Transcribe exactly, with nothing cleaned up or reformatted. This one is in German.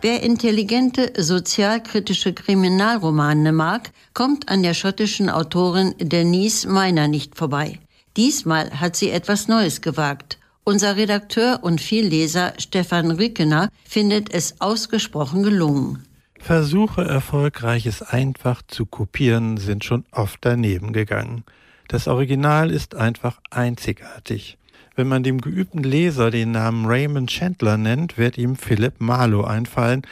Wer intelligente, sozialkritische Kriminalromane mag, kommt an der schottischen Autorin Denise Miner nicht vorbei. Diesmal hat sie etwas Neues gewagt. Unser Redakteur und Vielleser Stefan Rickener findet es ausgesprochen gelungen. Versuche, Erfolgreiches einfach zu kopieren, sind schon oft daneben gegangen. Das Original ist einfach einzigartig. Wenn man dem geübten Leser den Namen Raymond Chandler nennt, wird ihm Philip Marlowe einfallen,